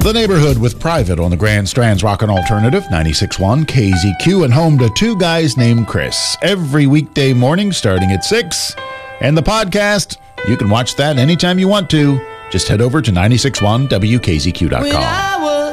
The Neighborhood with Private on the Grand Strand's Rockin' Alternative, 96.1 KZQ, and home to Two Guys Named Chris. Every weekday morning starting at 6. And the podcast, you can watch that anytime you want to. Just head over to 96.1WKZQ.com.